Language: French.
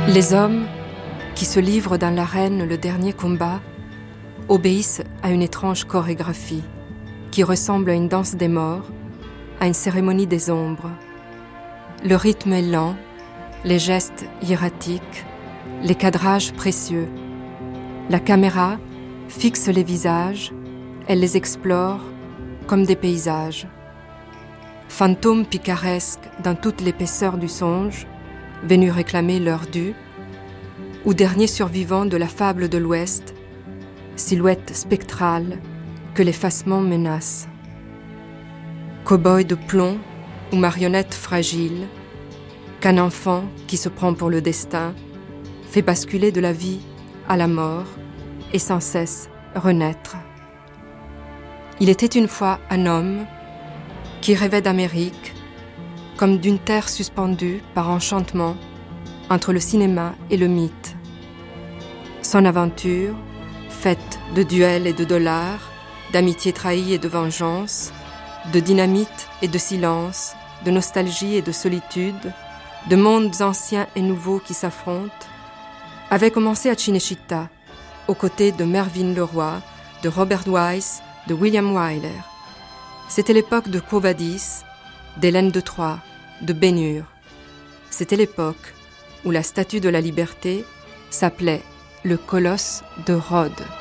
Les hommes qui se livrent dans l'arène le dernier combat obéissent à une étrange chorégraphie qui ressemble à une danse des morts, à une cérémonie des ombres. Le rythme est lent, les gestes hiératiques, les cadrages précieux. La caméra fixe les visages, elle les explore comme des paysages. Fantômes picaresques dans toute l'épaisseur du songe, venus réclamer leur dû, ou derniers survivants de la fable de l'Ouest, silhouette spectrale que l'effacement menace. Cow-boy de plomb ou marionnette fragile, qu'un enfant qui se prend pour le destin fait basculer de la vie à la mort et sans cesse renaître. Il était une fois un homme qui rêvait d'Amérique comme d'une terre suspendue par enchantement entre le cinéma et le mythe. Son aventure, faite de duels et de dollars, d'amitié trahie et de vengeance, de dynamite et de silence, de nostalgie et de solitude, de mondes anciens et nouveaux qui s'affrontent, avait commencé à Cinecittà, aux côtés de Mervyn LeRoy, de Robert Wise, de William Wyler. C'était l'époque de Quo Vadis, d'Hélène de Troie, de Ben-Hur. C'était l'époque où la Statue de la Liberté s'appelait le Colosse de Rhodes.